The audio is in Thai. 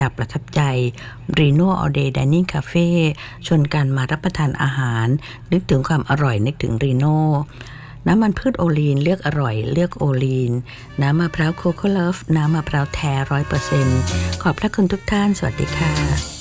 ประทับใจ Reno All Day Dining Cafe ชวนกันมารับประทานอาหารนึกถึงความอร่อยนึกถึง Reno น้ำมันพืชโอลีนเลือกอร่อยเลือกโอลีนน้ำมะพร้าวโคโค่เลิฟน้ำมะพร้าวแท้ 100% ขอบพระคุณทุกท่านสวัสดีค่ะ